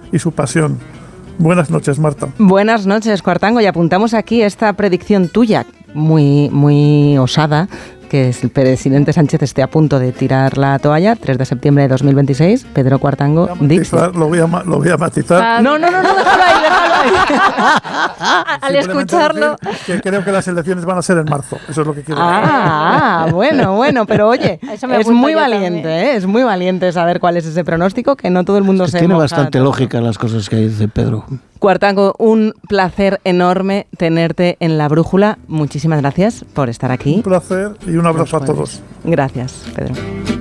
y su pasión. Buenas noches, Marta. Buenas noches, Cuartango. Y apuntamos aquí esta predicción tuya, muy osada, que el presidente Sánchez esté a punto de tirar la toalla, 3 de septiembre de 2026. Pedro Cuartango dice... Lo voy a matizar. No, déjalo ahí. Al escucharlo... Que creo que las elecciones van a ser en marzo. Eso es lo que quiero decir. Bueno, pero oye, es muy valiente, es muy valiente saber cuál es ese pronóstico, que no todo el mundo se tiene moja bastante todo. lógica las cosas que dice Pedro. Cuartango, un placer enorme tenerte en La Brújula. Muchísimas gracias por estar aquí. Un placer y un abrazo a todos. Gracias, Pedro.